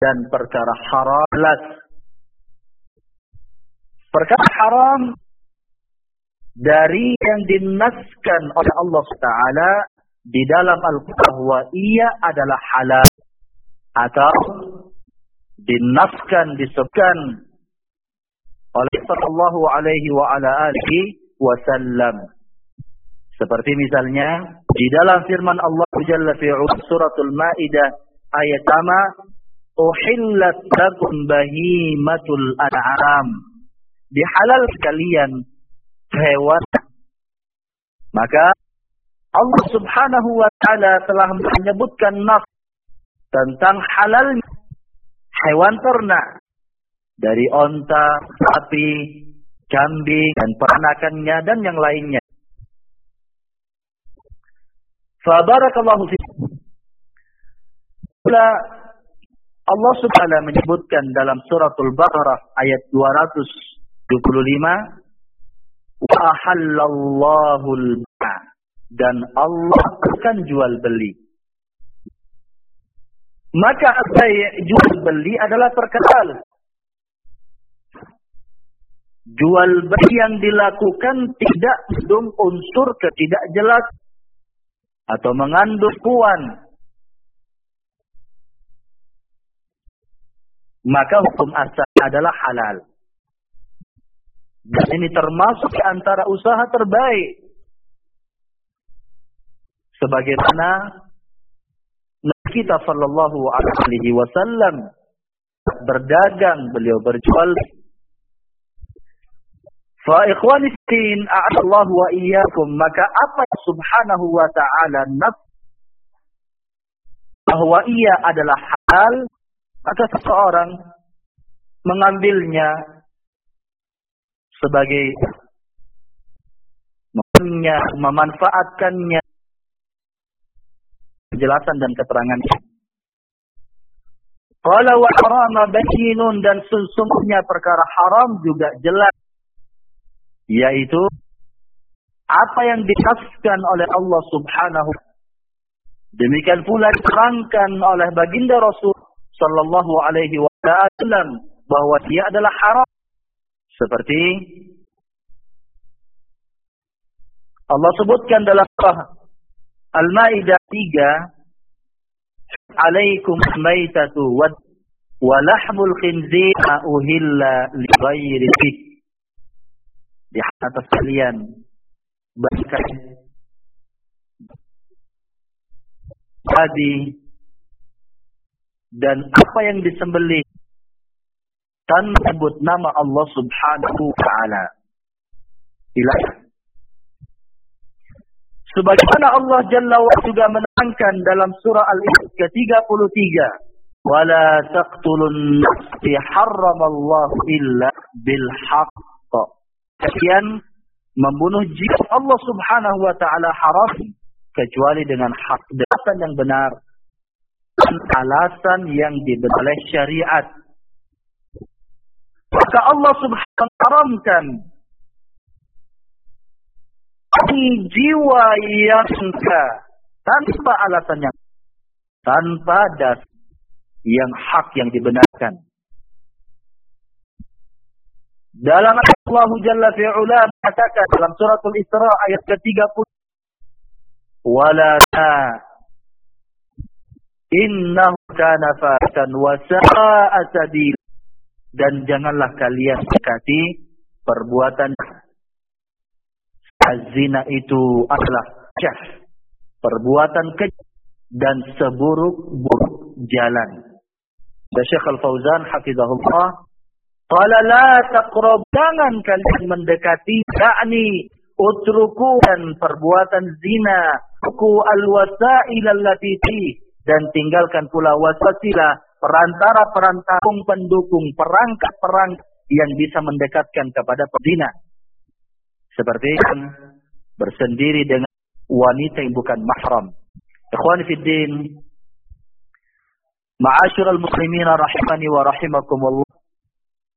dan perkara haram. Perkara haram dari yang dinaskan oleh Allah Taala di dalam Al-Quran bahwa ia adalah halal, atau dinaskan, disebutkan oleh sallallahu alaihi wa ala alihi wasallam. Seperti misalnya di dalam firman Allah Jalla fi'ala suratul Maidah ayat 5, uhillat lakum bahimatul an'am, dihalal kalian hewan. Maka Allah Subhanahu wa taala telah menyebutkan nas tentang halal hewan ternak dari onta, sapi, kambing dan peranakannya dan yang lainnya. Fa barakallahu fiikum. Allah Subhanahu wa taala menyebutkan dalam suratul Baqarah ayat 225, wa ahallallahu al-ba', dan Allah akan jual beli. Maka jual beli adalah perkara jual beli yang dilakukan tidak mengandung unsur ketidakjelas atau mengandung puan, maka hukum asal adalah halal. Dan ini termasuk di antara usaha terbaik. Sebagaimana Nabi kita sallallahu alaihi wasallam berdagang, beliau berjual. Fa ikhwani fiddin, a'adallahu wa iyyakum, maka apa Subhanahu wa ta'ala bahwa ia adalah halal, maka seseorang mengambilnya sebagai memanfaatkannya, penjelasan dan keterangan. Qala wa harama bayyinun, dan sesungguhnya perkara haram juga jelas, yaitu apa yang dikasihkan oleh Allah Subhanahu. Demikian pula diterangkan oleh baginda Rasul sallallahu alaihi wasallam bahwa dia adalah haram. Seperti Allah sebutkan dalam surah Al-Maidah 3, alaikum maitatu wa lahmul khinzir uhilla li ghairi fih. Di atas kalian bahkan tadi dan apa yang disembelih tanpa menyebut nama Allah Subhanahu wa taala. Sebagaimana Allah Jalla wa juga menerangkan dalam surah Al-Isra ke-33, wala taqtulun nafsi harramallahu illa bil haqq. Kalian membunuh jiwa Allah Subhanahu wa taala haram kecuali dengan hak, alasan yang benar, dan alasan yang dibenarkan oleh syariat. Maka Allah Subhanahu wa taala haramkan jiwa yang tanpa alasan yang, tanpa dasar yang hak yang dibenarkan. Dalam Allah Jalla fi'ula mengatakan dalam suratul Isra ayat ke-30, wala innahu kana fahsyan wa sa'a sabil, dan janganlah kalian dekati perbuatan zina, itu adalah perbuatan kejam dan seburuk-buruk jalan. Dan Syekh Al-Fauzan hafizahullah qala la taqrab, jangan kalian mendekati, yakni utruku dan perbuatan zina, ku al-wasail allati, dan tinggalkan pula wasila, perantara-perantara pendukung, perangkat-perangkat yang bisa mendekatkan kepada pezina. Seperti bersendiri dengan wanita yang bukan mahram. Ikhwani fid din, ma'asyiral muslimin rahimani wa rahimakumullah.